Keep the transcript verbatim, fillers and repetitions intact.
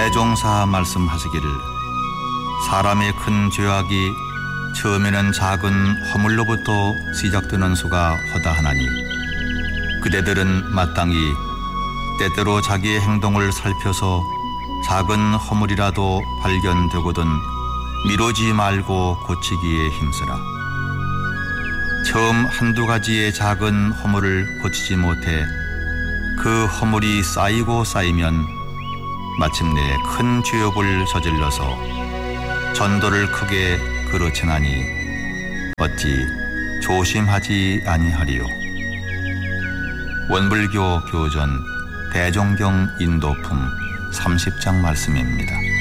대종사 말씀하시기를 사람의 큰 죄악이 처음에는 작은 허물로부터 시작되는 수가 허다하나니 그대들은 마땅히 때때로 자기의 행동을 살펴서 작은 허물이라도 발견되거든 미루지 말고 고치기에 힘쓰라. 처음 한두 가지의 작은 허물을 고치지 못해 그 허물이 쌓이고 쌓이면 마침내 큰 죄업을 저질러서 전도를 크게 그르치나니 어찌 조심하지 아니하리요. 원불교 교전 대종경 인도품 삼십 장 말씀입니다.